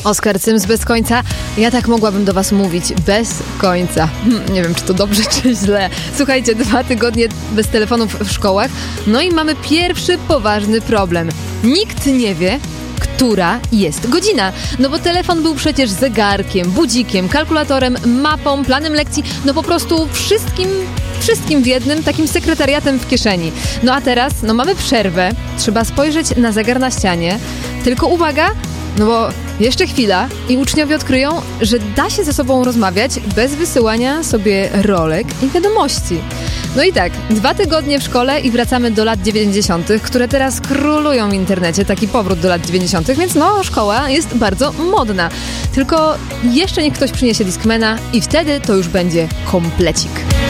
Oskar Cyms bez końca. Ja tak mogłabym do was mówić bez końca. Nie wiem, czy to dobrze, czy źle. Słuchajcie, 2 tygodnie bez telefonów w szkołach. No i mamy pierwszy poważny problem. Nikt nie wie, która jest godzina. No bo telefon był przecież zegarkiem, budzikiem, kalkulatorem, mapą, planem lekcji, no po prostu wszystkim w jednym, takim sekretariatem w kieszeni. No a teraz, mamy przerwę, trzeba spojrzeć na zegar na ścianie, tylko uwaga, no bo jeszcze chwila i uczniowie odkryją, że da się ze sobą rozmawiać bez wysyłania sobie rolek i wiadomości. No i tak, 2 tygodnie w szkole i wracamy do lat 90., które teraz królują w internecie, taki powrót do lat 90., więc szkoła jest bardzo modna. Tylko jeszcze niech ktoś przyniesie Discmana i wtedy to już będzie komplecik.